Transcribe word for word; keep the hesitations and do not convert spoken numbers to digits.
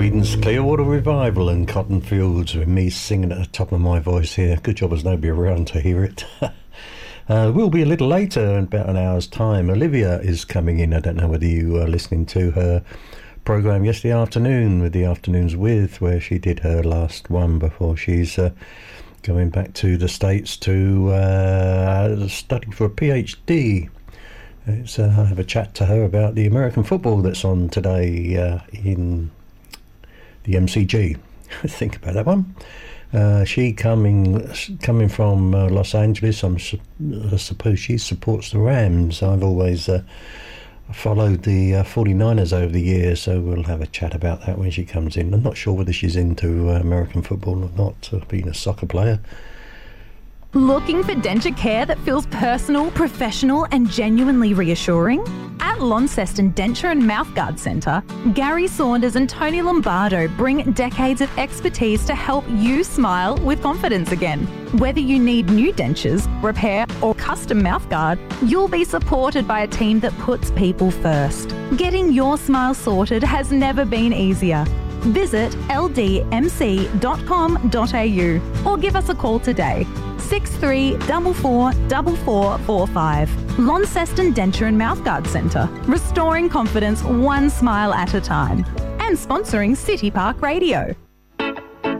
Creedence Clearwater Revival and Cotton Fields, with me singing at the top of my voice here. Good job there's nobody around to hear it. uh, we'll be a little later, in about an hour's time. Olivia is coming in. I don't know whether you are listening to her programme yesterday afternoon with the Afternoons With, where she did her last one before she's uh, going back to the States to uh, study for a PhD. It's, uh, I have a chat to her about the American football that's on today uh, in the M C G. Think about that one. Uh, she coming coming from uh, Los Angeles. I'm su- I suppose she supports the Rams. I've always uh, followed the uh, forty-niners over the years, so we'll have a chat about that when she comes in. I'm not sure whether she's into uh, American football or not, uh, being a soccer player. Looking for denture care that feels personal, professional and genuinely reassuring? At Launceston Denture and Mouthguard Centre, Gary Saunders and Tony Lombardo bring decades of expertise to help you smile with confidence again. Whether you need new dentures, repair or custom mouthguard, you'll be supported by a team that puts people first. Getting your smile sorted has never been easier. Visit l d m c dot com dot a u or give us a call today. six three four four four four four five. Launceston Denture and Mouthguard Centre, restoring confidence one smile at a time. And sponsoring City Park Radio.